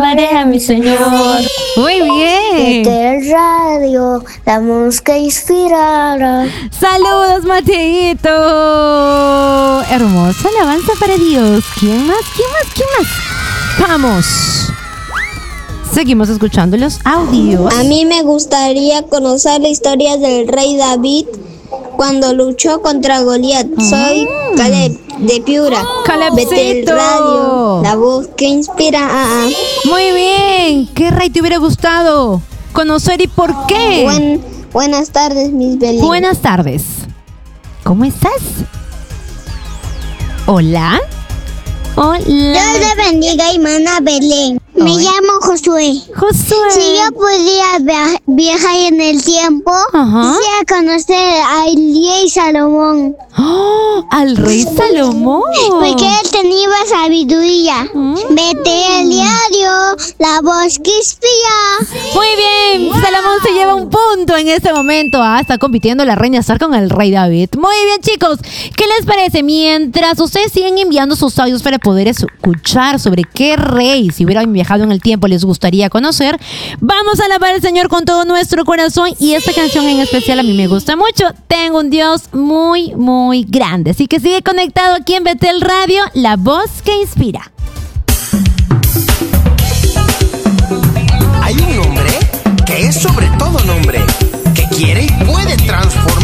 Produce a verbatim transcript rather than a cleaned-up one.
María, mi Señor. Muy bien. Betel Radio, la voz que inspirará. Saludos, Mateito. Hermosa alabanza para Dios. ¿Quién más? ¿Quién más? ¿Quién más? Vamos. Seguimos escuchando los audios. A mí me gustaría conocer la historia del rey David cuando luchó contra Goliat. Soy Caleb de Piura. Calebcito. Betel Radio, la voz que inspira. Ah, ah. Muy bien. ¿Qué rey te hubiera gustado conocer y por qué? Buen, buenas tardes, mis Belén. Buenas tardes. ¿Cómo estás? Hola. Hola. Dios le bendiga, hermana Belén. Me Ay. llamo Josué. Josué. Si yo pudiera via- viajar en el tiempo, Ajá. quisiera conocer a Elías y Salomón. ¡Oh! Al rey Salomón. Porque él tenía sabiduría. Mm. Vete al diario, la voz que inspira. Muy bien, Salomón se lleva un punto en este momento. Ah, está compitiendo la reina Sar con el rey David. Muy bien, chicos, ¿qué les parece? Mientras ustedes siguen enviando sus audios para poder escuchar sobre qué rey, si hubieran viajado en el tiempo, les gustaría conocer, vamos a alabar al Señor con todo nuestro corazón. Y esta canción en especial a mí me gusta mucho. Tengo un Dios muy, muy grande. Así que sigue conectado aquí en Betel Radio, la voz que inspira. Hay un nombre que es sobre todo nombre, que quiere y puede transformar